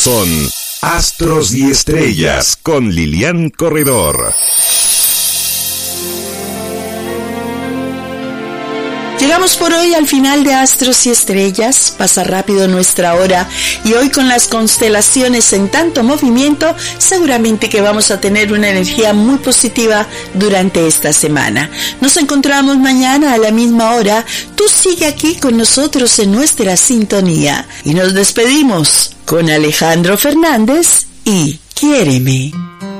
son Astros y Estrellas con Lilian Corredor. Llegamos por hoy al final de Astros y Estrellas. Pasa rápido nuestra hora y hoy con las constelaciones en tanto movimiento, seguramente que vamos a tener una energía muy positiva durante esta semana. Nos encontramos mañana a la misma hora. Tú sigue aquí con nosotros en nuestra sintonía y nos despedimos con Alejandro Fernández y Quiéreme.